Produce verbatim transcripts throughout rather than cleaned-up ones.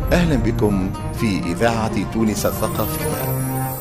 أهلا بكم في إذاعة تونس الثقافية.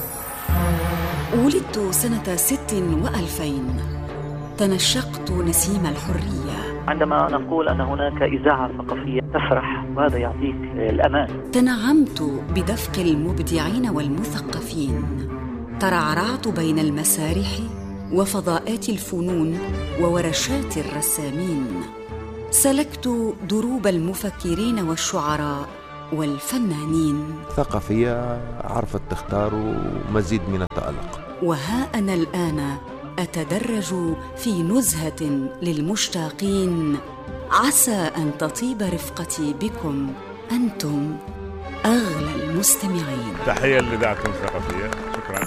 ولدت سنة ست وألفين، تنشقت نسيم الحرية. عندما نقول أن هناك إذاعة ثقافية تفرح، وهذا يعطيك الأمان. تنعمت بدفق المبدعين والمثقفين، ترعرعت بين المسارح وفضاءات الفنون وورشات الرسامين، سلكت دروب المفكرين والشعراء والفنانين. ثقافية عرفت تختار مزيد من التألق. وها أنا الآن أتدرج في نزهة للمشتاقين، عسى أن تطيب رفقتي بكم أنتم أغلى المستمعين. تحية لإذاعة تونس الثقافية. شكرا.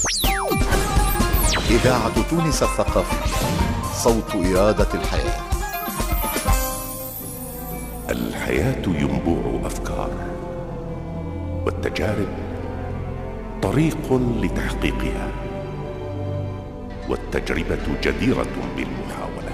إذاعة تونس الثقافية، صوت إرادة الحياة. الحياة ينبوع أفكار، والتجارب طريق لتحقيقها، والتجربة جديرة بالمحاولة.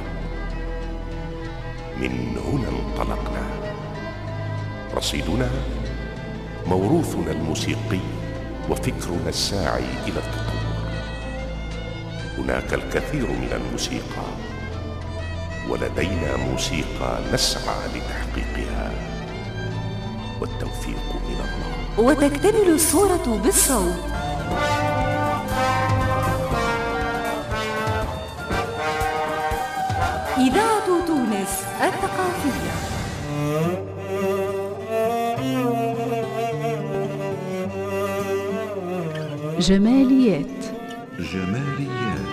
من هنا انطلقنا، رصيدنا موروثنا الموسيقي وفكرنا الساعي إلى التطور. هناك الكثير من الموسيقى، ولدينا موسيقى نسعى لتحقيقها، والتوفيق من الله. وتكتمل الصورة بالصوت. إذاعة تونس الثقافية. جماليات. جماليات.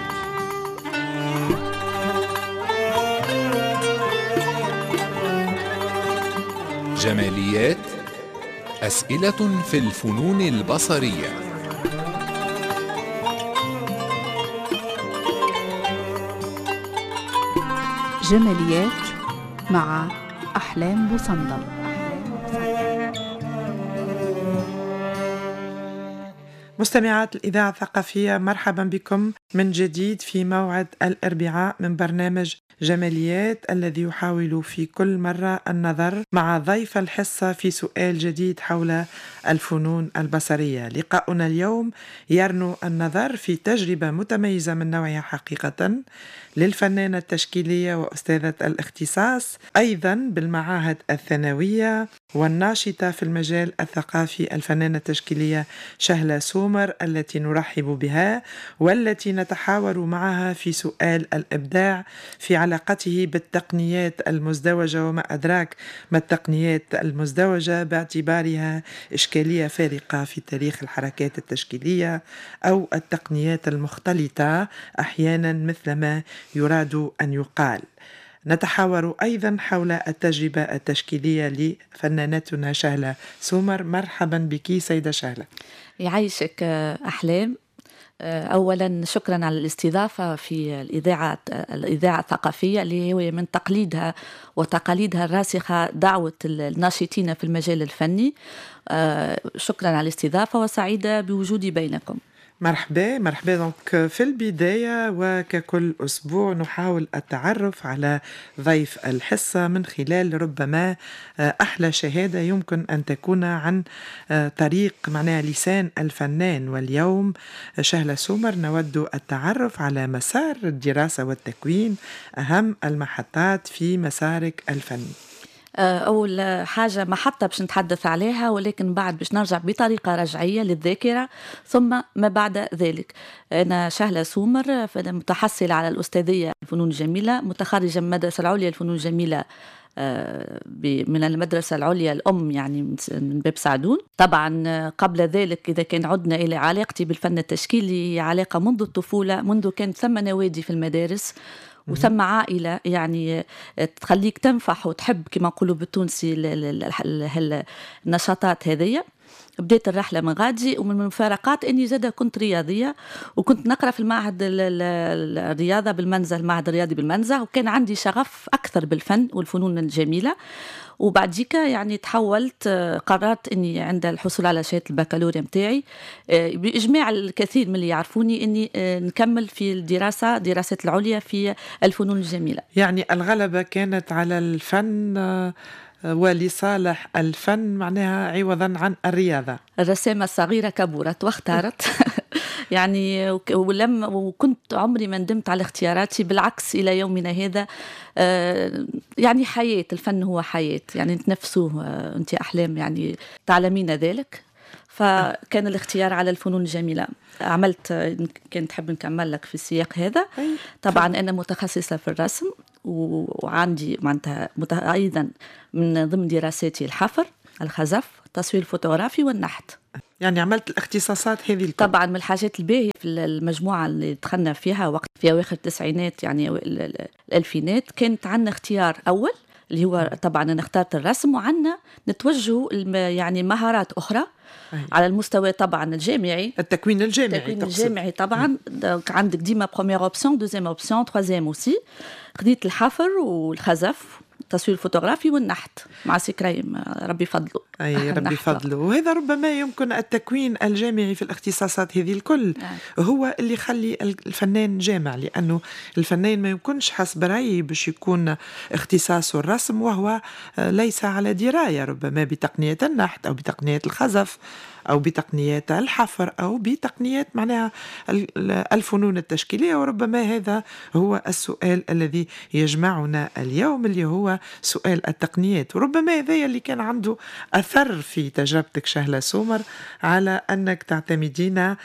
جماليات، أسئلة في الفنون البصرية. جماليات مع أحلام بوصندل. مستمعات الإذاعة الثقافية، مرحبا بكم من جديد في موعد الأربعاء من برنامج جماليات، الذي يحاول في كل مرة النظر مع ضيف الحصة في سؤال جديد حول الفنون البصرية. لقاؤنا اليوم يرنو النظر في تجربة متميزة من نوعها حقيقة للفنانة التشكيلية وأستاذة الاختصاص أيضا بالمعاهد الثانوية والناشطة في المجال الثقافي، الفنانة التشكيلية شهلة سومر، التي نرحب بها والتي نتحاور معها في سؤال الإبداع في علاقته بالتقنيات المزدوجة، وما أدراك ما التقنيات المزدوجة باعتبارها إشكالية فارقة في تاريخ الحركات التشكيلية أو التقنيات المختلطة أحيانا مثلما يراد أن يقال. نتحاور أيضا حول التجربة التشكيلية لفنانتنا شهلة سومر. مرحبا بك سيدة شهلة. يعيشك أحلام. أولا شكرا على الاستضافة في الإذاعة الإذاعة الثقافية، اللي هو من تقليدها وتقاليدها الراسخة دعوة الناشطين في المجال الفني. شكرا على الاستضافة وسعيدة بوجودي بينكم. مرحبا مرحبا. دونك في البداية وككل أسبوع نحاول التعرف على ضيف الحصة من خلال ربما أحلى شهادة يمكن أن تكون عن طريق معناها لسان الفنان. واليوم شهلة سومر نود التعرف على مسار الدراسة والتكوين، أهم المحطات في مسارك الفني. أول حاجة محطة باش نتحدث عليها، ولكن بعد باش نرجع بطريقة رجعية للذاكرة ثم ما بعد ذلك. أنا شهلة سومر، متحصلة على الأستاذية الفنون الجميلة، متخرجة من المدرسة العليا الفنون الجميلة من المدرسة العليا الأم، يعني من باب سعدون. طبعا قبل ذلك إذا كان عدنا إلى علاقتي بالفن التشكيلي، علاقة منذ الطفولة، منذ كانت ثم نوادي في المدارس وثم عائلة يعني تخليك تنفح وتحب كما نقولوا بالتونسي النشاطات هذه. بديت الرحلة من غادي، ومن المفارقات أني زادة كنت رياضية، وكنت نقرأ في المعهد الرياضة بالمنزه، المعهد الرياضي بالمنزه، وكان عندي شغف أكثر بالفن والفنون الجميلة. وبعديك يعني تحولت، قررت أني عند الحصول على شهادة البكالوريا متاعي بإجماع الكثير من اللي يعرفوني أني نكمل في الدراسة دراسات العليا في الفنون الجميلة. يعني الغلبة كانت على الفن ولصالح الفن معناها عوضا عن الرياضة. الرسامة الصغيرة كبرت واختارت يعني ولم وكنت عمري ما ندمت على اختياراتي، بالعكس إلى يومنا هذا يعني حياة الفن هو حياة، يعني نتنفسوه أنت أحلام، يعني تعلمين ذلك. فكان الاختيار على الفنون الجميلة. عملت، كنت تحب نكمل لك في السياق هذا. طبعا أنا متخصصة في الرسم، وعندي معناتها أيضا من ضمن دراساتي الحفر، الخزف، التصوير الفوتوغرافي والنحت. يعني عملت الاختصاصات هذه الكل. طبعا من الحاجات الباهية في المجموعة اللي دخلنا فيها وقت في أواخر التسعينات يعني الألفينات، كانت عندنا اختيار أول اللي هو طبعا أنا اخترت الرسم، وعندنا نتوجه يعني مهارات أخرى أي. على المستوى طبعا الجامعي، التكوين الجامعي. التكوين الجامعي طبعا عندك ديما بروميير اوبسيون، دوزيام اوبسيون، تروازيام اوسي. خديت الحفر والخزف، التصوير الفوتوغرافي والنحت مع سكريم، ربي فضله. أي ربي فضله. وهذا ربما يمكن التكوين الجامعي في الاختصاصات هذه الكل أي. هو اللي يخلي الفنان جامع، لأنه الفنان ما يمكنش حسب رأيي باش يكون اختصاصه الرسم وهو ليس على دراية ربما بتقنية النحت أو بتقنية الخزف أو بتقنيات الحفر أو بتقنيات معناها الفنون التشكيلية. وربما هذا هو السؤال الذي يجمعنا اليوم، اللي هو سؤال التقنيات. وربما هذا اللي كان عنده أثر في تجربتك شهلة سومر على أنك تعتمدين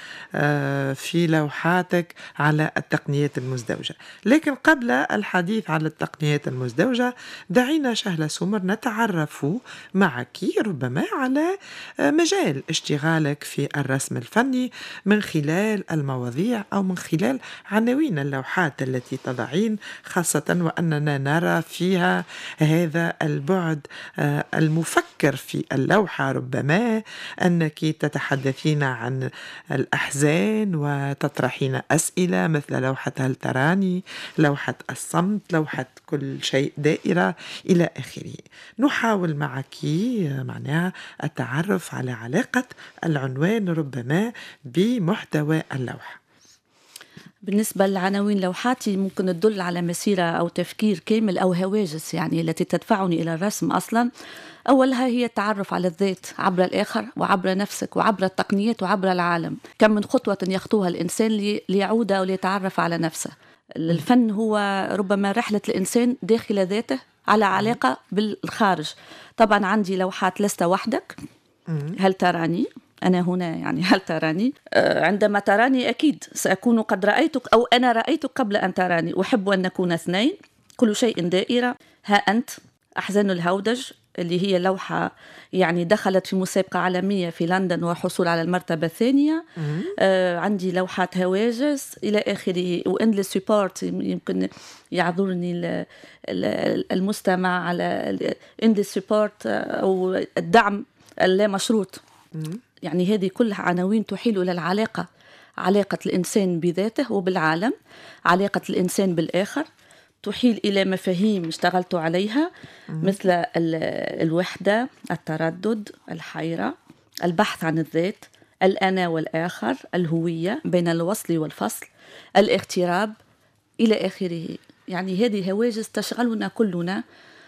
في لوحاتك على التقنيات المزدوجة. لكن قبل الحديث على التقنيات المزدوجة، دعينا شهلة سومر نتعرف معك ربما على مجال اشتغالك في الرسم الفني من خلال المواضيع أو من خلال عناوين اللوحات التي تضعين، خاصة وأننا نرى فيها هذا البعد المفكر في اللوحة. ربما أنك تتحدثين عن الأحزان وتطرحين أسئلة مثل لوحة هل تراني، لوحة الصمت، لوحة كل شيء دائرة إلى آخره. نحاول معك معناها التعرف على علاقة العنوان ربما بمحتوى اللوحة. بالنسبة لعناوين لوحاتي ممكن تدل على مسيرة أو تفكير كامل أو هواجس يعني التي تدفعني إلى الرسم أصلا. أولها هي التعرف على الذات عبر الآخر وعبر نفسك وعبر التقنيات وعبر العالم. كم من خطوة يخطوها الإنسان ليعود أو ليتعرف على نفسه. الفن هو ربما رحلة الإنسان داخل ذاته على علاقة بالخارج. طبعا عندي لوحات لست وحدك، هل تراني، أنا هنا يعني هل تراني، آه عندما تراني أكيد سأكون قد رأيتك أو أنا رأيتك قبل أن تراني، أحب أن نكون اثنين، كل شيء دائرة، ها أنت، أحزان الهودج اللي هي لوحة يعني دخلت في مسابقة عالمية في لندن وحصول على المرتبة الثانية. آه عندي لوحات هواجس إلى آخره. وإن للسيبورت يمكن يعذرني المستمع على إن للسيبورت أو الدعم اللا مشروط. يعني هذه كلها عناوين تحيل إلى العلاقة، علاقة الإنسان بذاته وبالعالم، علاقة الإنسان بالآخر، تحيل إلى مفاهيم اشتغلت عليها مثل الوحدة، التردد، الحيرة، البحث عن الذات، الأنا والآخر، الهوية بين الوصل والفصل، الاغتراب إلى آخره. يعني هذه هواجس تشغلنا كلنا،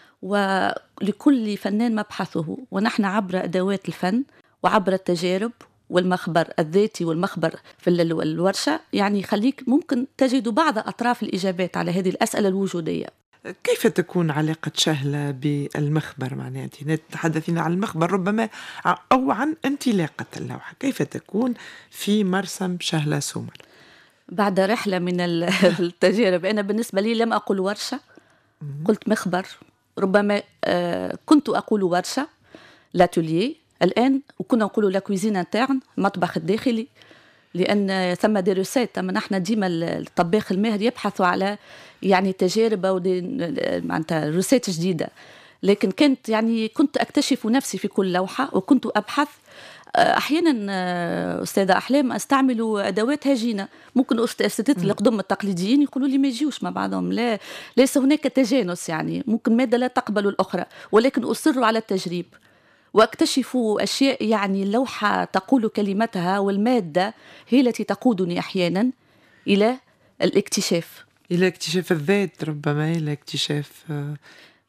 ولكل فنان مبحثه. ونحن عبر أدوات الفن وعبر التجارب والمخبر الذاتي والمخبر في الورشة يعني يخليك ممكن تجد بعض أطراف الإجابات على هذه الأسئلة الوجودية. كيف تكون علاقة شهلة بالمخبر؟ معناها تتحدثين عن المخبر ربما أو عن انطلاقة اللوحة، كيف تكون في مرسم شهلة سومر؟ بعد رحلة من التجارب، أنا بالنسبة لي لم أقول ورشة، قلت مخبر. ربما كنت أقول ورشة، لاتوليي، الآن وكنا نقول لا كويزين انترن، المطبخ الداخلي، لأن ثم دي روسيت. أما نحن ديما الطباخ الماهر يبحثوا على يعني تجارب أو معناتها روسيت جديدة. لكن كنت يعني كنت أكتشف نفسي في كل لوحة، وكنت أبحث. أحيانا أستاذة أحلام أستعمل أدوات هجينة، ممكن أستاذ القدم التقليديين يقولوا لي ما يجيوش مع بعضهم، لا ليس هناك تجانس، يعني ممكن مادة لا تقبل الأخرى، ولكن أصر على التجريب واكتشف أشياء. يعني اللوحة تقول كلمتها والمادة هي التي تقودني أحيانا إلى الاكتشاف، إلى اكتشاف الذات، ربما إلى اكتشاف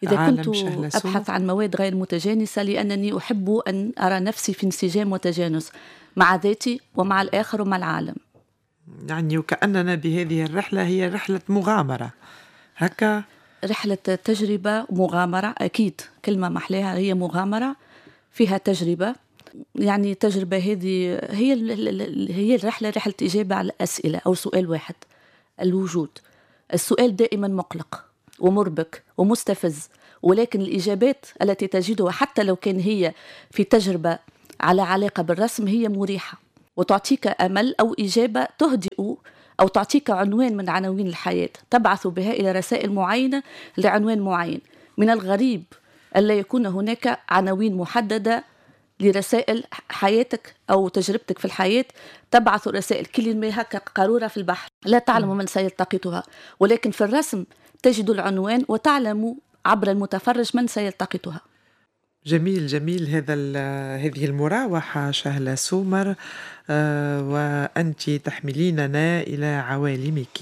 إذا كنت أبحث عن مواد غير متجانسة لأنني أحب أن أرى نفسي في انسجام وتجانس مع ذاتي ومع الآخر ومع العالم. يعني وكأننا بهذه الرحلة هي رحلة مغامرة هكا، رحلة تجربة مغامرة، أكيد كلمة محلاها هي مغامرة فيها تجربة. يعني تجربة هذه هي هي الرحلة رحلة إجابة على أسئلة أو سؤال واحد، الوجود. السؤال دائما مقلق ومربك ومستفز، ولكن الإجابات التي تجدها حتى لو كان هي في تجربة على علاقة بالرسم هي مريحة وتعطيك أمل أو إجابة تهدئ أو تعطيك عنوان من عناوين الحياة، تبعث بها إلى رسائل معينة لعنوان معين. من الغريب ألا يكون هناك عناوين محددة لرسائل حياتك أو تجربتك في الحياة، تبعث رسائل كلمة هكا قارورة في البحر لا تعلم من سيلتقطها، ولكن في الرسم تجد العنوان وتعلم عبر المتفرج من سيلتقطها. جميل جميل هذا هذه المراوحة شهلة سومر. آه وأنت تحمليننا إلى عوالمك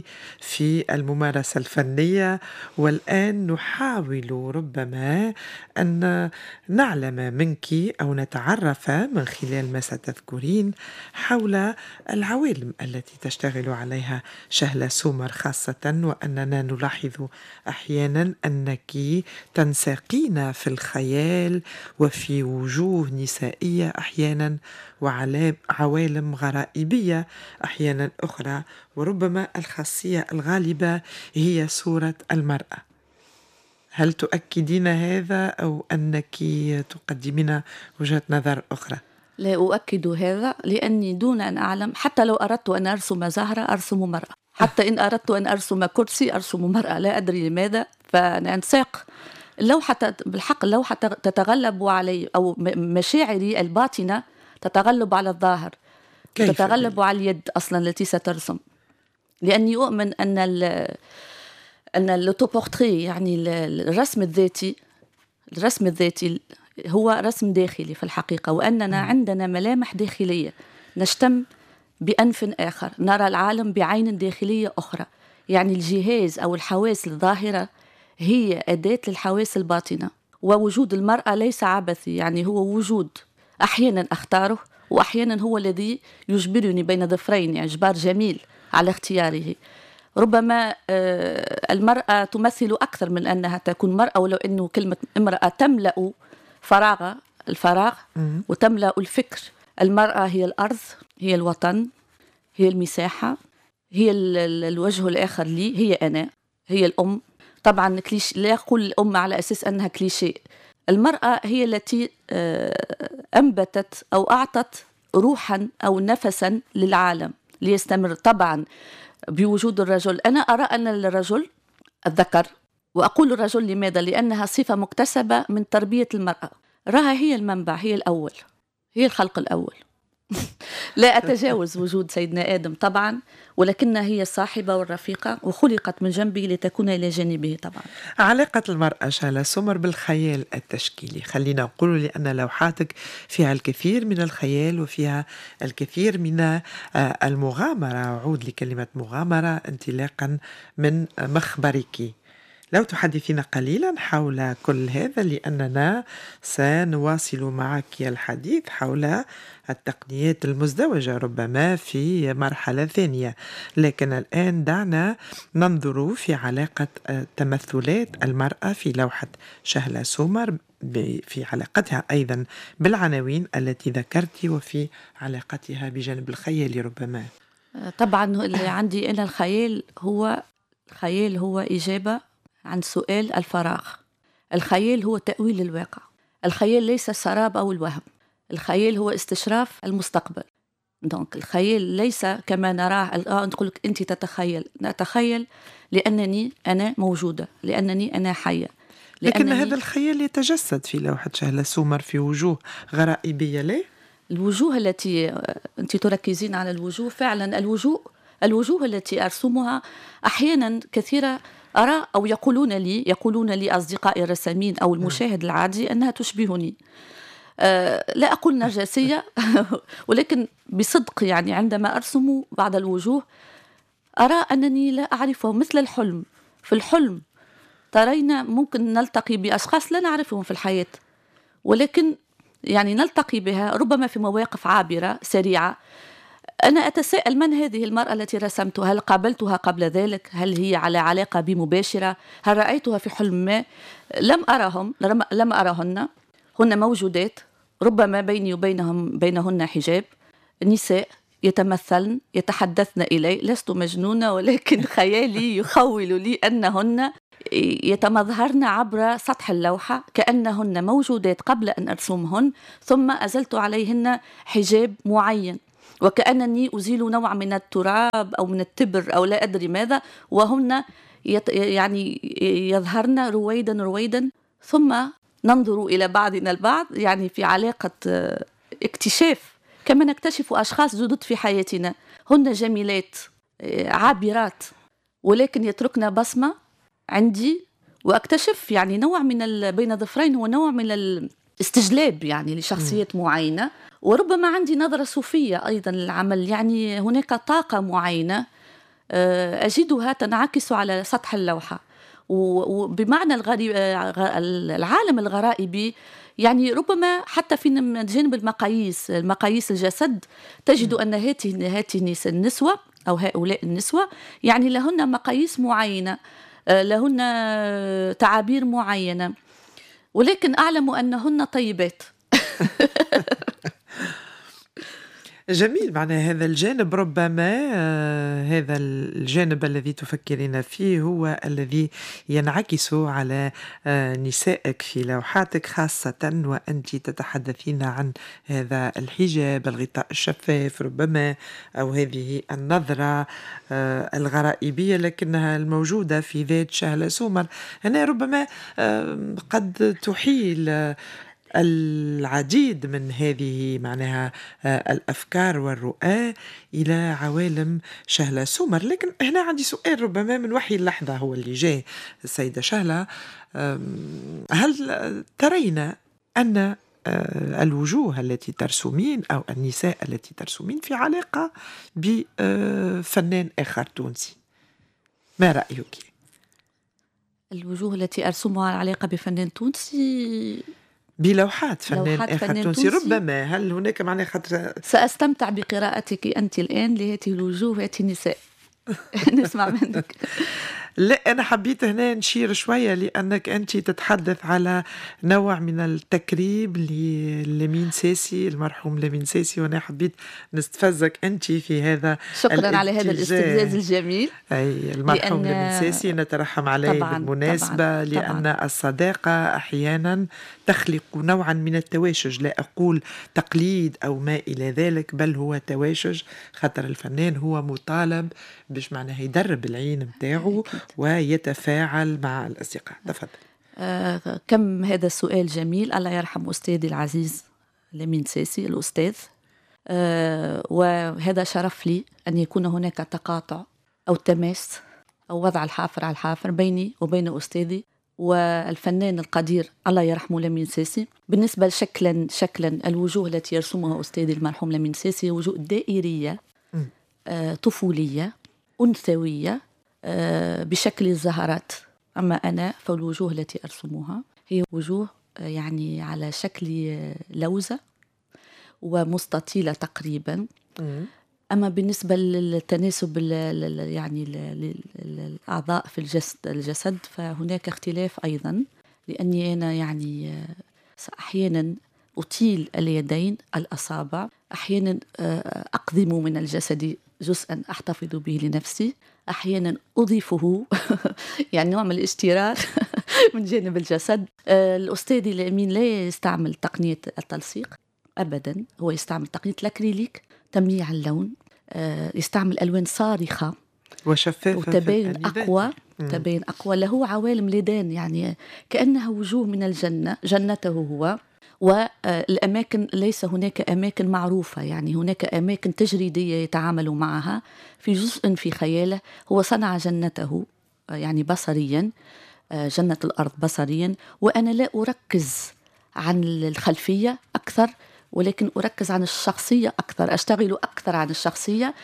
في الممارسة الفنية، والآن نحاول ربما أن نعلم منك أو نتعرف من خلال ما ستذكرين حول العوالم التي تشتغل عليها شهلة سومر، خاصة وأننا نلاحظ أحيانا أنك تنساقين في الخيال وفي وجوه نسائية أحيانا وعوالم غرائبية أحيانا أخرى، وربما الخاصية الغالبة هي صورة المرأة. هل تؤكدين هذا أو أنك تقدمين وجهة نظر أخرى؟ لا أؤكد هذا، لأني دون أن أعلم حتى لو أردت أن أرسم زهرة أرسم مرأة، حتى إن أردت أن أرسم كرسي أرسم مرأة، لا أدري لماذا. فأنا أنساق اللوحة بالحق، اللوحة تتغلب علي أو مشاعري الباطنة تتغلب على الظاهر، تتغلب على اليد أصلا التي سترسم، لأني أؤمن أن أن اللوتوبورتري يعني الرسم الذاتي الرسم الذاتي هو رسم داخلي في الحقيقة، وأننا عندنا ملامح داخلية نشتم بأنف آخر، نرى العالم بعين داخلية أخرى. يعني الجهاز أو الحواس الظاهرة هي أداة للحواس الباطنة، ووجود المرأة ليس عبثي، يعني هو وجود أحيانا أختاره وأحيانا هو الذي يجبرني بين ظفرين، يعني إجبار جميل على اختياره. ربما المرأة تمثل أكثر من أنها تكون مرأة، ولو أنه كلمة امرأة تملأ فراغ الفراغ وتملأ الفكر. المرأة هي الأرض، هي الوطن، هي المساحة، هي الوجه الآخر لي، هي أنا، هي الأم. طبعا كليش لا أقول الأم على أساس أنها كليشيه. المرأة هي التي أنبتت أو أعطت روحا أو نفسا للعالم ليستمر. طبعا بوجود الرجل، أنا أرى أن الرجل الذكر، وأقول الرجل لماذا؟ لأنها صفة مكتسبة من تربية المرأة، راها هي المنبع، هي الأول، هي الخلق الأول. لا أتجاوز وجود سيدنا آدم طبعا، ولكنها هي الصاحبة والرفيقة وخلقت من جنبه لتكون إلى جانبه. طبعا علاقة المرأة شهلة سومر بالخيال التشكيلي، خلينا نقول لأن لوحاتك فيها الكثير من الخيال وفيها الكثير من المغامرة. أعود لكلمة مغامرة انطلاقا من مخبرك. لو تحدثين قليلا حول كل هذا، لأننا سنواصل معك الحديث حول التقنيات المزدوجة ربما في مرحلة ثانية، لكن الآن دعنا ننظر في علاقة تمثلات المرأة في لوحة شهلة سومر، في علاقتها أيضا بالعناوين التي ذكرت وفي علاقتها بجانب الخيال ربما. طبعا اللي عندي أنا الخيال هو الخيال هو إجابة عن سؤال الفراغ. الخيال هو تأويل الواقع، الخيال ليس السراب أو الوهم، الخيال هو استشراف المستقبل. دونك الخيال ليس كما نراه الآن نقول لك أنت تتخيل، نتخيل لأنني أنا موجودة، لأنني أنا حية. لكن هذا الخيال يتجسد في لوحة شهلة سومر في وجوه غرائبية. ليه؟ الوجوه التي أنت تركزين على الوجوه، فعلا الوجوه الوجوه التي أرسمها أحيانا كثيرة أرى أو يقولون لي يقولون لي أصدقائي الرسامين أو المشاهد العادي أنها تشبهني. أه لا أقول نرجسية ولكن بصدق، يعني عندما أرسم بعض الوجوه أرى أنني لا أعرفه، مثل الحلم. في الحلم ترين ممكن نلتقي بأشخاص لا نعرفهم في الحياة، ولكن يعني نلتقي بها ربما في مواقف عابرة سريعة. أنا أتساءل من هذه المرأة التي رسمتها؟ هل قابلتها قبل ذلك؟ هل هي على علاقة بي مباشرة؟ هل رأيتها في حلم ما؟ لم أرهم، لم أرهن. هن موجودات، ربما بيني وبينهم بينهن حجاب. نساء يتمثلن، يتحدثن إلي. لست مجنونة، ولكن خيالي يخول لي أنهن يتمظهرن عبر سطح اللوحة كأنهن موجودات قبل أن أرسمهن، ثم أزلت عليهن حجاب معين، وكأنني أزيل نوع من التراب أو من التبر أو لا أدري ماذا، وهن يت يعني يظهرن رويدا رويدا، ثم ننظر إلى بعضنا البعض يعني في علاقة اكتشاف، كما نكتشف أشخاص جدد في حياتنا. هن جميلات عابرات، ولكن يتركن بصمة عندي، وأكتشف يعني نوع من بين ظفرين، هو نوع من الاستجلاب يعني لشخصية معينة. وربما عندي نظرة صوفية أيضا للعمل، يعني هناك طاقة معينة أجدها تنعكس على سطح اللوحة. وبمعنى الغريب العالم الغرائبي، يعني ربما حتى في جانب المقاييس المقاييس الجسد تجد أن هذه النسوة أو هؤلاء النسوة يعني لهن مقاييس معينة، لهن تعابير معينة، ولكن أعلم أنهن طيبات. جميل. معنى هذا الجانب ربما آه هذا الجانب الذي تفكرين فيه هو الذي ينعكس على آه نسائك في لوحاتك، خاصة وأنت تتحدثين عن هذا الحجاب، الغطاء الشفاف ربما، أو هذه النظرة آه الغرائبية لكنها الموجودة في ذات شهلة سومر. هنا ربما آه قد تحيل آه العديد من هذه معناها الأفكار والرؤى إلى عوالم شهلة سومر. لكن هنا عندي سؤال ربما من وحي اللحظة هو اللي جاء. السيدة شهلة، هل ترين أن الوجوه التي ترسمين أو النساء التي ترسمين في علاقة بفنان آخر تونسي؟ ما رأيك؟ الوجوه التي أرسمها على علاقة بفنان تونسي بلوحات فنان آخر فنان تونسي. تونسي ربما هل هناك معنى خطر؟ سأستمتع بقراءتك أنت الآن لهذه الوجوه وهذه النساء. نسمع منك. لا، أنا حبيت هنا نشير شوية لأنك أنت تتحدث على نوع من التكريم للمين ساسي، المرحوم لمين ساسي، وأنا حبيت نستفزك أنت في هذا. شكرا على هذا الاستفزاز الجميل. أي المرحوم لمين ساسي نترحم عليه طبعاً بالمناسبة طبعاً لأن طبعاً الصداقة أحيانا تخلق نوعا من التواشج، لا أقول تقليد أو ما إلى ذلك، بل هو تواشج، خاطر الفنان هو مطالب باش معناه يدرب العين متاعه ويتفاعل مع الأصدقاء. تفضل. آه كم هذا السؤال جميل. الله يرحم أستاذي العزيز لمين ساسي الأستاذ. آه وهذا شرف لي أن يكون هناك تقاطع أو تماس أو وضع الحافر على الحافر بيني وبين أستاذي والفنان القدير الله يرحمه لمين ساسي. بالنسبة شكلا شكلا الوجوه التي يرسمها أستاذي المرحوم لمين ساسي وجوه دائرية آه طفولية أنثوية آه بشكل الزهرات. أما أنا فالوجوه التي أرسمها هي وجوه آه يعني على شكل لوزة ومستطيلة تقريبا. م. أما بالنسبة للتناسب يعني الأعضاء في الجسد, الجسد فهناك اختلاف أيضا، لأني أنا يعني أحيانا أطيل اليدين الأصابع، أحيانا أقدم من الجسد جزءا أحتفظ به لنفسي، أحيانا أضيفه يعني نوع من الاشتراك من جانب الجسد. الأستاذ الأمين لا يستعمل تقنية التلصيق أبدا، هو يستعمل تقنية الأكريليك تمييع اللون، يستعمل ألوان صارخة وشفافة وتبين أقوى مم. تبين أقوى. له عوالم لدان يعني كأنها وجوه من الجنة، جنته هو. والأماكن ليس هناك أماكن معروفة، يعني هناك أماكن تجريدية يتعامل معها في جزء في خياله. هو صنع جنته يعني بصريا، جنة الأرض بصريا، وأنا لا أركز عن الخلفية أكثر ولكن أركز عن الشخصية أكثر، أشتغل أكثر عن الشخصية.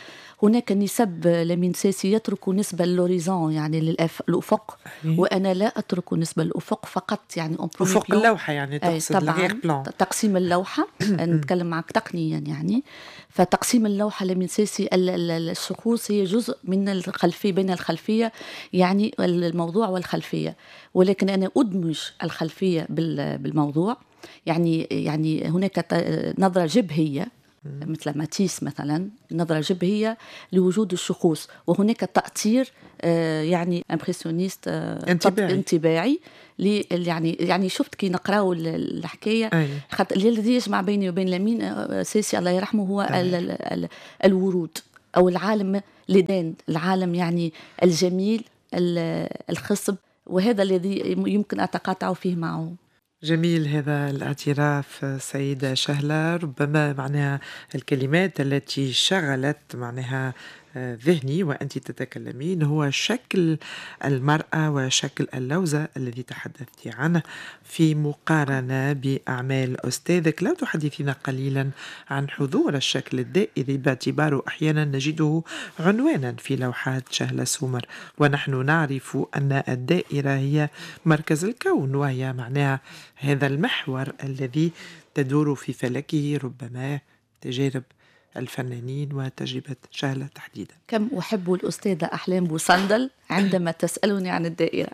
هناك نسب لمين ساسي يترك نسبة للوريزون يعني للأفق، وأنا لا أترك نسبة للأفق فقط، يعني أفق اللوحة يعني تقصد طبعا تقسيم اللوحة نتكلم معك تقنيا يعني. فتقسيم اللوحة لمين ساسي الشخوص هي جزء من الخلفية بين الخلفية يعني الموضوع والخلفية، ولكن أنا أدمج الخلفية بالموضوع. يعني يعني هناك نظرة جبهية مثل ماتيس مثلا، نظرة جبهية لوجود الشخوص، وهناك تأثير يعني امبرسيونيست انطباعي, انطباعي يعني يعني شفت كي نقراو الحكاية خاطر الذي يجمع بيني وبين لمين ساسي الله يرحمه هو ال ال ال الورود أو العالم لدان، العالم يعني الجميل الخصب، وهذا الذي يمكن أتقاطع فيه معه. جميل هذا الاعتراف سيدة شهلة. ربما معناها الكلمات التي شغلت معناها ذهني وأنت تتكلمين هو شكل المرأة وشكل اللوزة الذي تحدثت عنه في مقارنة بأعمال أستاذك. لو تحدثينا قليلا عن حضور الشكل الدائري باعتباره أحيانا نجده عنوانا في لوحات شهلة سومر، ونحن نعرف أن الدائرة هي مركز الكون، وهي معناها هذا المحور الذي تدور في فلكه ربما تجارب الفنانين وتجربة شهلة تحديدا. كم أحب الأستاذة أحلام بوصندل عندما تسألني عن الدائرة.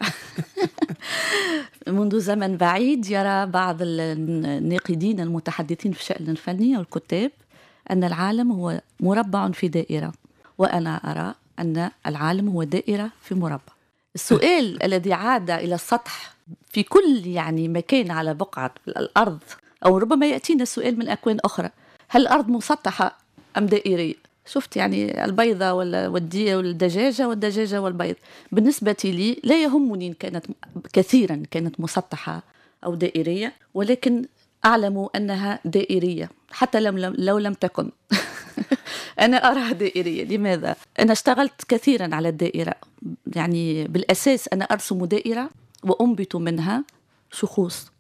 منذ زمن بعيد يرى بعض الناقدين المتحدثين في الشأن الفني والكتاب أن العالم هو مربع في دائرة، وأنا أرى أن العالم هو دائرة في مربع. السؤال الذي عاد إلى السطح في كل يعني مكان على بقعة الأرض، أو ربما يأتينا السؤال من أكوان أخرى، هل الأرض مسطحة أم دائرية؟ شفت يعني البيضة والدجاجة والدجاجة والبيض. بالنسبة لي لا يهمني إن كانت كثيرا كانت مسطحة أو دائرية، ولكن أعلم أنها دائرية حتى لو لم تكن. أنا أراها دائرية. لماذا؟ أنا اشتغلت كثيرا على الدائرة، يعني بالأساس أنا أرسم دائرة وأنبت منها شخوص،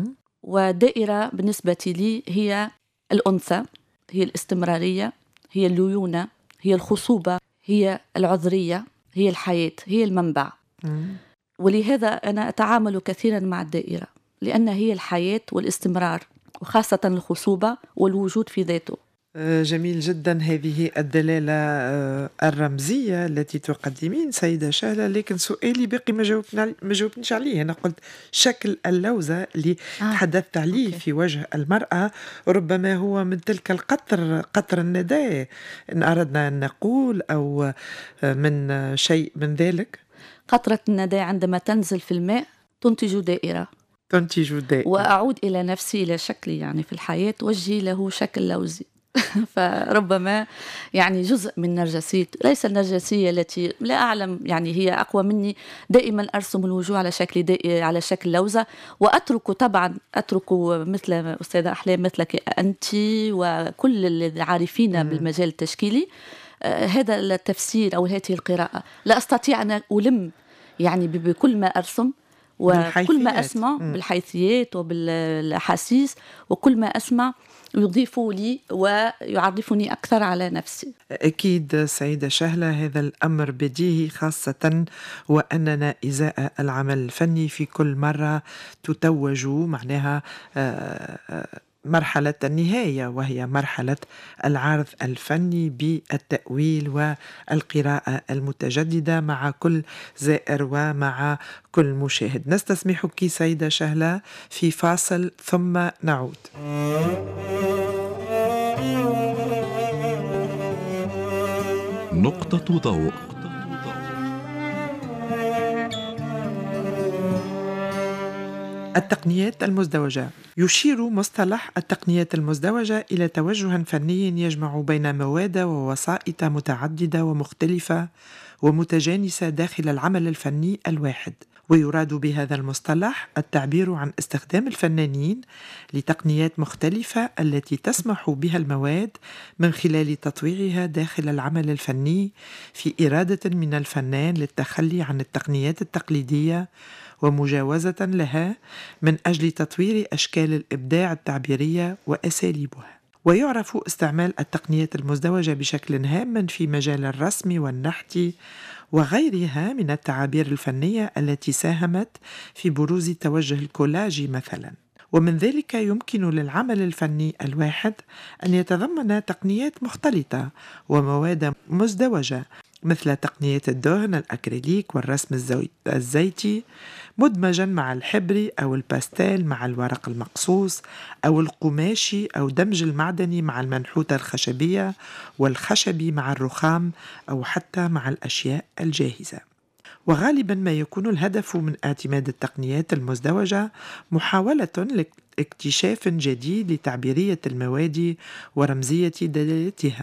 ودائرة بالنسبة لي هي الأنثى، هي الاستمرارية، هي الليونة، هي الخصوبة، هي العذرية، هي الحياة، هي المنبع. ولهذا أنا أتعامل كثيرا مع الدائرة لأنها هي الحياة والاستمرار، وخاصة الخصوبة والوجود في ذاته. جميل جدا هذه الدلالة الرمزية التي تقدمين سيدة شهلة. لكن سؤالي باقي ما جاوبنيش عليه. أنا قلت شكل اللوزة اللي آه. تحدثت عليه أوكي. في وجه المرأة ربما هو من تلك القطر، قطر الندى إن أردنا أن نقول، أو من شيء من ذلك. قطرة الندى عندما تنزل في الماء تنتج دائرة تنتج دائرة وأعود إلى نفسي، إلى شكلي يعني في الحياة، وجهي له شكل لوزي. فربما يعني جزء من نرجسية، ليس النرجسية التي لا أعلم يعني هي أقوى مني. دائما أرسم الوجوه على شكل على شكل لوزة، وأترك طبعا أترك مثل أستاذة أحلام مثلك أنت وكل العارفين بالمجال التشكيلي آه هذا التفسير أو هذه القراءة. لا أستطيع أن ألم يعني بكل ما أرسم وكل ما أسمع بالحيثيات وبالأحاسيس، وكل ما أسمع يضيفوا لي ويعرفني أكثر على نفسي. أكيد سيدة شهلة هذا الأمر بديهي، خاصة وأننا إزاء العمل الفني في كل مرة تتوج معناها مرحلة النهاية، وهي مرحلة العرض الفني بالتأويل والقراءة المتجددة مع كل زائر ومع كل مشاهد. نستسمحك سيدة شهلة في فاصل ثم نعود. نقطة ضوء. التقنيات المزدوجة. يشير مصطلح التقنيات المزدوجة إلى توجه فني يجمع بين مواد ووسائط متعددة ومختلفة ومتجانسة داخل العمل الفني الواحد، ويراد بهذا المصطلح التعبير عن استخدام الفنانين لتقنيات مختلفة التي تسمح بها المواد من خلال تطويرها داخل العمل الفني في إرادة من الفنان للتخلي عن التقنيات التقليدية ومجاوزة لها من أجل تطوير أشكال الإبداع التعبيرية وأساليبها. ويعرف استعمال التقنيات المزدوجة بشكل هام في مجال الرسم والنحت وغيرها من التعابير الفنية التي ساهمت في بروز توجه الكولاج مثلاً. ومن ذلك يمكن للعمل الفني الواحد أن يتضمن تقنيات مختلطة ومواد مزدوجة مثل تقنيات الدهن الأكريليك والرسم الزيتي مدمجا مع الحبر أو الباستيل مع الورق المقصوص أو القماشي أو دمج المعدني مع المنحوتة الخشبية والخشبي مع الرخام أو حتى مع الأشياء الجاهزة. وغالبا ما يكون الهدف من اعتماد التقنيات المزدوجة محاولة لاكتشاف جديد لتعبيرية المواد ورمزية دلالتها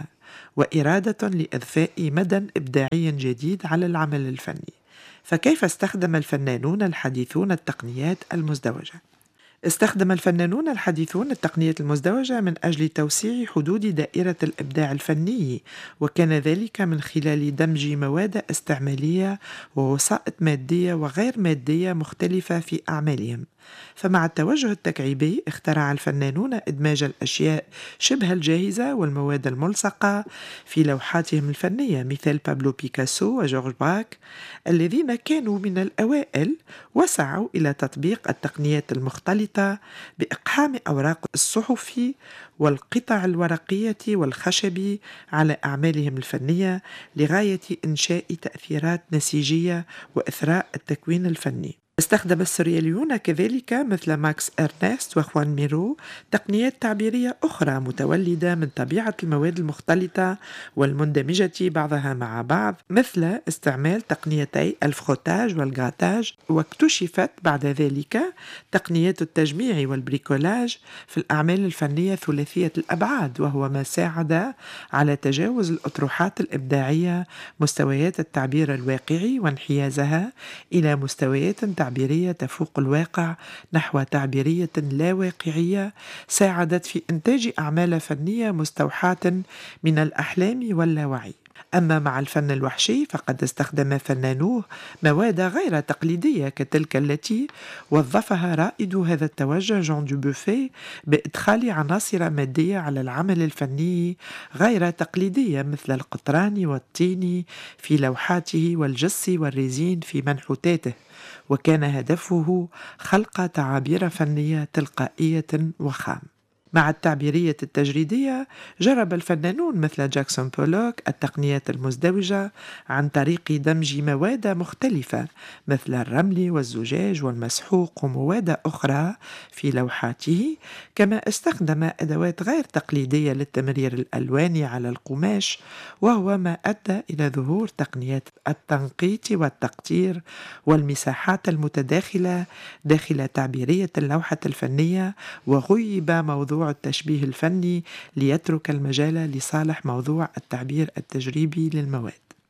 وإرادة لإضفاء مدى إبداعي جديد على العمل الفني. فكيف استخدم الفنانون الحديثون التقنيات المزدوجة؟ استخدم الفنانون الحديثون التقنيات المزدوجة من أجل توسيع حدود دائرة الإبداع الفني، وكان ذلك من خلال دمج مواد استعمالية ووسائط مادية وغير مادية مختلفة في أعمالهم. فمع التوجه التكعيبي اخترع الفنانون إدماج الأشياء شبه الجاهزة والمواد الملصقة في لوحاتهم الفنية مثل بابلو بيكاسو وجورج باك الذين كانوا من الأوائل وسعوا إلى تطبيق التقنيات المختلطة بإقحام أوراق الصحف والقطع الورقية والخشب على أعمالهم الفنية لغاية إنشاء تأثيرات نسيجية وإثراء التكوين الفني. استخدم السورياليون كذلك مثل ماكس إرنست وخوان ميرو تقنيات تعبيرية أخرى متولدة من طبيعة المواد المختلطة والمندمجة بعضها مع بعض مثل استعمال تقنيتي الفخوتاج والغاتاج. واكتشفت بعد ذلك تقنيات التجميع والبريكولاج في الأعمال الفنية ثلاثية الأبعاد، وهو ما ساعد على تجاوز الأطروحات الإبداعية مستويات التعبير الواقعي وانحيازها إلى مستويات تعبيرية تفوق الواقع نحو تعبيرية لا واقعية ساعدت في إنتاج أعمال فنية مستوحاة من الأحلام واللاوعي. أما مع الفن الوحشي فقد استخدم فنانوه مواد غير تقليدية كتلك التي وظفها رائد هذا التوجه جون دوبوفيه بإدخال عناصر مادية على العمل الفني غير تقليدية مثل القطران والطين في لوحاته والجص والريزين في منحوتاته، وكان هدفه خلق تعابير فنية تلقائية وخام. مع التعبيرية التجريدية جرب الفنانون مثل جاكسون بولوك التقنيات المزدوجة عن طريق دمج مواد مختلفة مثل الرمل والزجاج والمسحوق ومواد أخرى في لوحاته، كما استخدم أدوات غير تقليدية للتمرير الألواني على القماش، وهو ما أدى إلى ظهور تقنيات التنقيط والتقطير والمساحات المتداخلة داخل تعبيرية اللوحة الفنية، وغيب موضوع التشبيه الفني ليترك المجال لصالح موضوع التعبير التجريبي للمواد.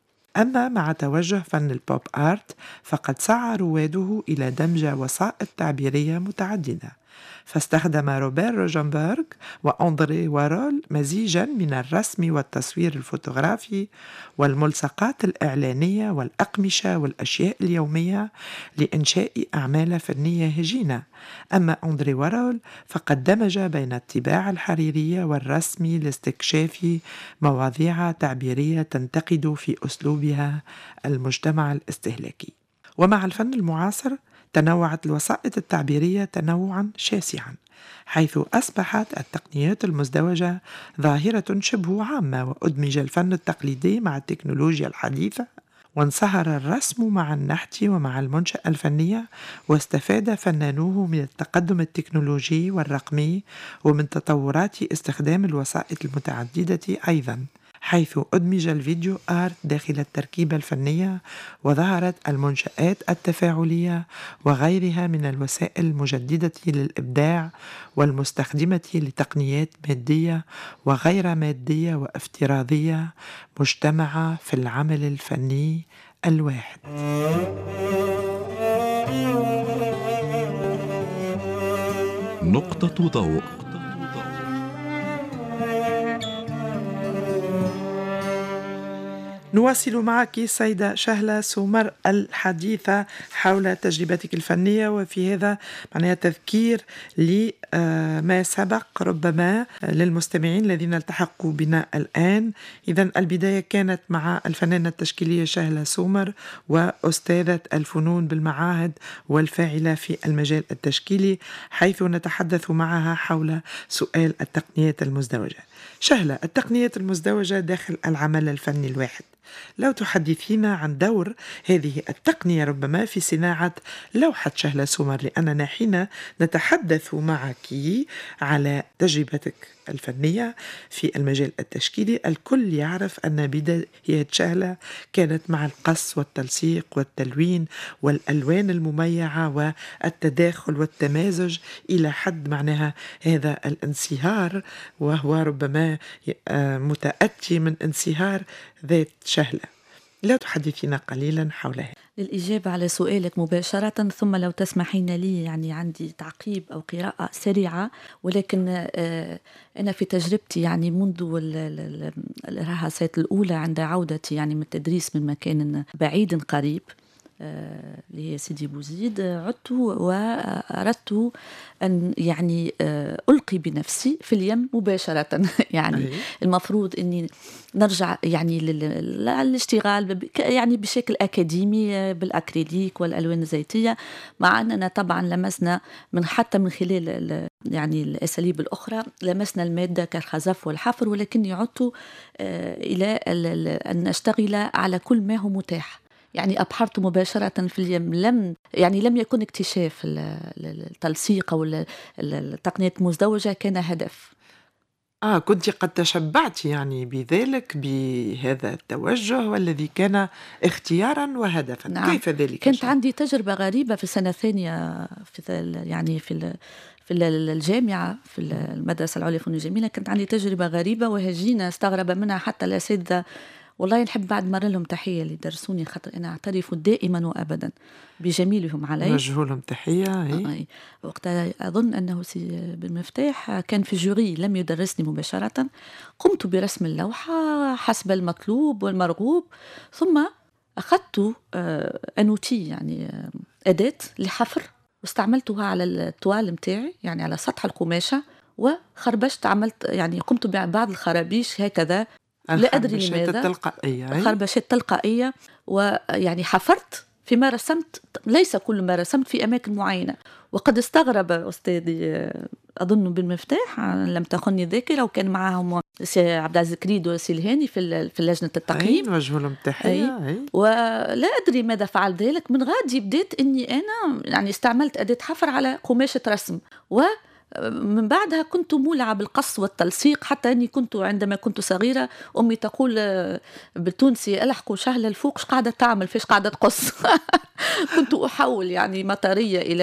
أما مع توجه فن البوب آرت فقد سعى رواده إلى دمج وسائط تعبيرية متعددة، فاستخدم روبير روجنبرغ وأندري وارول مزيجا من الرسم والتصوير الفوتوغرافي والملصقات الإعلانية والأقمشة والأشياء اليومية لإنشاء أعمال فنية هجينة. أما أندري وارول فقد دمج بين الطباعة الحريرية والرسم لاستكشاف مواضيع تعبيرية تنتقد في أسلوبها المجتمع الاستهلاكي. ومع الفن المعاصر تنوعت الوسائط التعبيرية تنوعا شاسعا، حيث أصبحت التقنيات المزدوجة ظاهرة شبه عامة، وأدمج الفن التقليدي مع التكنولوجيا الحديثة، وانصهر الرسم مع النحت ومع المنشأة الفنية، واستفاد فنانوه من التقدم التكنولوجي والرقمي ومن تطورات استخدام الوسائط المتعددة أيضا، حيث أدمج الفيديو آرت داخل التركيبة الفنية، وظهرت المنشآت التفاعلية وغيرها من الوسائل المجددة للإبداع والمستخدمة لتقنيات مادية وغير مادية وافتراضية مجتمعة في العمل الفني الواحد. نقطة ضوء. نواصل معك سيدة شهلة سومر الحديثة حول تجربتك الفنية، وفي هذا معناها تذكير ما سبق ربما للمستمعين الذين التحقوا بنا الآن. إذن البداية كانت مع الفنانة التشكيلية شهلة سومر وأستاذة الفنون بالمعاهد والفاعلة في المجال التشكيلي، حيث نتحدث معها حول سؤال التقنيات المزدوجة. شهلة، التقنيات المزدوجة داخل العمل الفني الواحد، لو تحدثينا عن دور هذه التقنية ربما في صناعة لوحة شهلة سومر، لأننا حين نتحدث معك على تجربتك الفنية في المجال التشكيلي الكل يعرف أن بداية شهلة كانت مع القص والتلصيق والتلوين والألوان المميعة والتداخل والتمازج إلى حد معناها هذا الانصهار، وهو ربما متأتي من انصهار ذات شهلة. لا تحدثينا قليلا حولها. للإجابة على سؤالك مباشرة، ثم لو تسمحين لي يعني عندي تعقيب أو قراءة سريعة، ولكن أنا في تجربتي يعني منذ الرهاسات الأولى عند عودتي يعني من التدريس من مكان بعيد قريب اللي هي سيدي بوزيد، عدت وأردت أن يعني ألقي بنفسي في اليم مباشرة. يعني المفروض أني نرجع يعني للاشتغال يعني بشكل أكاديمي بالأكريليك والألوان الزيتية، مع أننا طبعا لمسنا من حتى من خلال يعني الأساليب الأخرى لمسنا المادة كالخزف والحفر، ولكني عدت إلى أن أشتغل على كل ما هو متاح. يعني أبحرت مباشرة في اليم، لم يعني لم يكن اكتشاف التلصيق أو التقنيات المزدوجة كان هدف. آه كنت قد تشبعت يعني بذلك بهذا التوجه والذي كان اختيارا وهدفا. نعم. كيف ذلك؟ كانت شيء؟ عندي تجربة غريبة في السنة الثانية في يعني في في الجامعة في المدرسة العليا للفنون الجميلة، كانت عندي تجربة غريبة وهجينة استغرب منها حتى الأساتذة. والله نحب بعد مرة لهم تحية اللي درسوني، خاطر أنا أعترف دائما وأبدا بجميلهم علي. نوجه لهم تحية. أي وقتها أظن أنه سي بالمفتاح كان في جوري لم يدرسني مباشرة، قمت برسم اللوحة حسب المطلوب والمرغوب، ثم أخذت أنوتي يعني أداة لحفر واستعملتها على التوال متاعي يعني على سطح القماشة، وخربشت عملت يعني قمت ببعض الخرابيش هكذا لا أدري لماذا. التلقائية. خربشات تلقائية، ويعني حفرت فيما رسمت، ليس كل ما رسمت في أماكن معينة. وقد استغرب أستاذي أظن بالمفتاح لم تخني الذاكرة، وكان معهم سي عبد العزيز كريد وسي الهاني في في لجنة التقييم. نوجه لهم تحية. أي. ولا أدري ماذا فعل ذلك، من غادي بديت إني أنا يعني استعملت أداة حفر على قماشة رسم، و من بعدها كنت مولعة بالقص والتلصيق، حتى أني كنت عندما كنت صغيرة أمي تقول بالتونسي ألحقوا شهلة الفوق قاعدة تعمل فيش قاعدة تقص. كنت أحول يعني مطرية إلى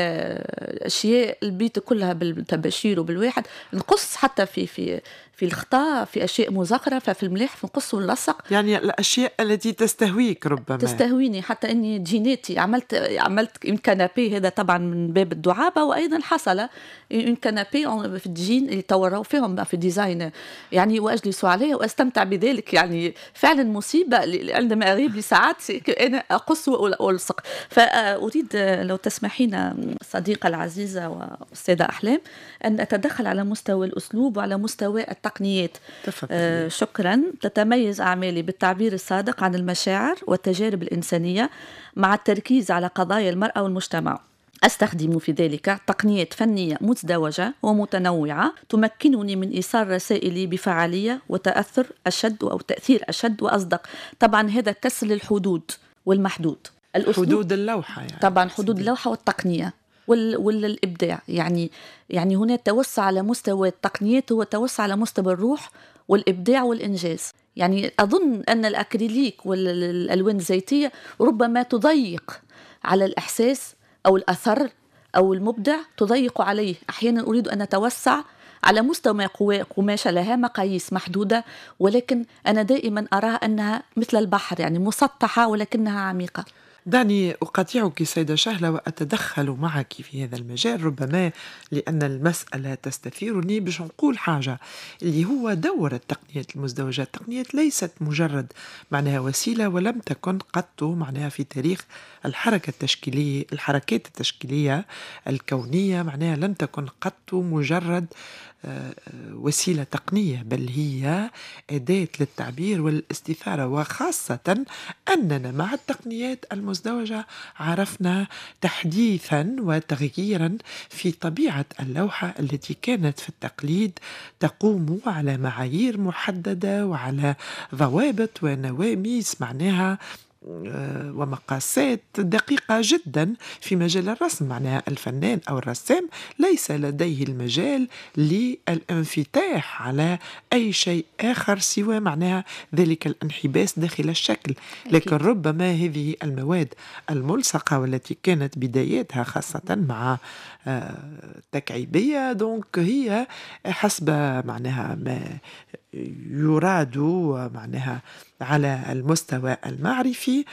أشياء البيت كلها بالتباشير وبالواحد، نقص حتى في في في الخطا، في أشياء مزخرفة في الملاح نقص ونلصق، يعني الأشياء التي تستهويك ربما تستهويني. حتى أني جيناتي عملت عملت إن كنابي، هذا طبعا من باب الدعابة، وأيضا حصل إن كنابي في الجين اللي توروا فيهم في الديزاين يعني، وأجلس عليه وأستمتع بذلك. يعني فعلا مصيبة عندما أغيب لساعات أنا أقص وألصق. فأريد لو تسمحين صديقة العزيزة وأستاذة أحلام أن أتدخل على مستوى الأسلوب وعلى مستوى التقنيات. آه شكرا. تتميز أعمالي بالتعبير الصادق عن المشاعر والتجارب الإنسانية مع التركيز على قضايا المرأة والمجتمع. أستخدم في ذلك تقنيات فنية مزدوجة ومتنوعة تمكنني من إيصال رسائلي بفعالية وتأثر أشد أو تأثير أشد وأصدق. طبعا هذا كسر الحدود والمحدود، حدود اللوحة يعني. طبعا حدود اللوحة والتقنية والإبداع. يعني يعني هنا توسع على مستوى التقنيات، هو توسع على مستوى الروح والإبداع والإنجاز. يعني أظن أن الأكريليك والألوان الزيتية ربما تضيق على الإحساس أو الأثر أو المبدع، تضيق عليه. أحيانا أريد أن أتوسع على مستوى قماشة لها مقاييس محدودة، ولكن أنا دائما أراها أنها مثل البحر يعني مسطحة ولكنها عميقة. دعني أقاطعك سيدة شهلة وأتدخل معك في هذا المجال، ربما لأن المسألة تستثيرني باش نقول حاجة اللي هو دور التقنيات المزدوجة. التقنيات ليست مجرد معناها وسيلة، ولم تكن قط معناها في تاريخ الحركة التشكيلية الحركات التشكيلية الكونية، معناها لم تكن قط مجرد وسيلة تقنية، بل هي أداة للتعبير والاستثارة، وخاصة أننا مع التقنيات المزدوجة عرفنا تحديثا وتغييرا في طبيعة اللوحة التي كانت في التقليد تقوم على معايير محددة وعلى ضوابط ونواميس معناها ومقاسات دقيقة جدا في مجال الرسم. معناها الفنان أو الرسام ليس لديه المجال للانفتاح على أي شيء آخر سوى معناها ذلك الانحباس داخل الشكل. لكن ربما هذه المواد الملصقة والتي كانت بداياتها خاصة مع التكعيبية دونك هي حسب معناها ما يراد معناها على المستوى المعرفي